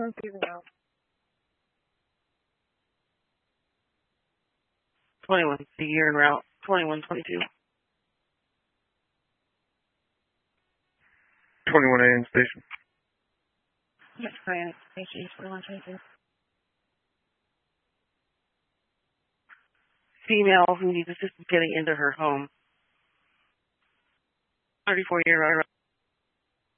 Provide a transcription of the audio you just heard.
21, the year and route, 2122. 21 AM station. Yes, Granite Station, 2122. Female who needs assistance getting into her home. 34-year-old.